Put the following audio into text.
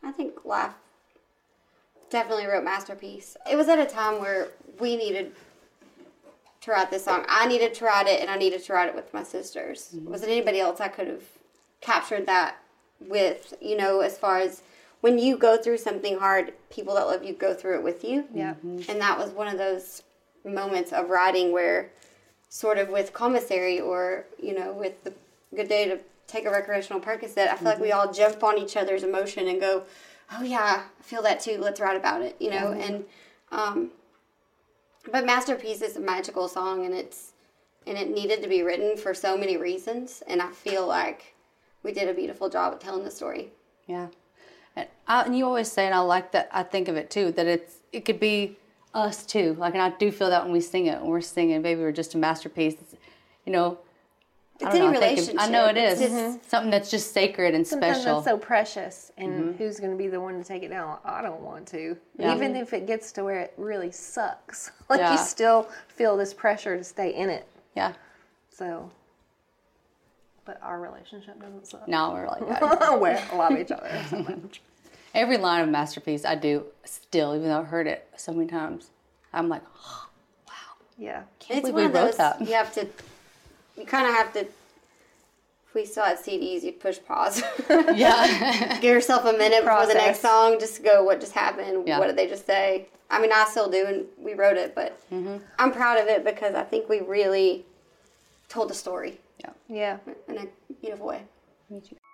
I think Laugh definitely wrote Masterpiece. It was at a time where we needed to write this song. I needed to write it, and I needed to write it with my sisters. Wasn't anybody else I could have captured that with, as far as when you go through something hard, people that love you go through it with you. Yeah. And that was one of those moments of writing where sort of with Commissary or, with the Good Day to Take a Recreational Percocet, I feel like we all jump on each other's emotion and go, oh yeah, I feel that too, let's write about it, and but Masterpiece is a magical song, and it needed to be written for so many reasons, and I feel like we did a beautiful job of telling the story. Yeah. And you always say, and I like that, I think of it too, that it could be us too. Like, and I do feel that when we sing it, when we're singing, baby, we're just a masterpiece. It's any relationship. I know it is. Something that's just sacred and Something special. that's so precious, and who's going to be the one to take it down? I don't want to. Yeah. Even if it gets to where it really sucks. You still feel this pressure to stay in it. Yeah. So, but our relationship doesn't suck. No, we're like that. We love each other so much. Every line of Masterpiece I do still, even though I've heard it so many times. I'm like, oh, wow. Yeah. Can't It's believe one we of wrote those, that. you kind of have to, if we still had CDs, you'd push pause. Yeah. Give yourself a minute before the next song, just to go, what just happened? Yeah. What did they just say? I mean, I still do, and we wrote it, but I'm proud of it because I think we really told the story Yeah. in a beautiful way. Me too.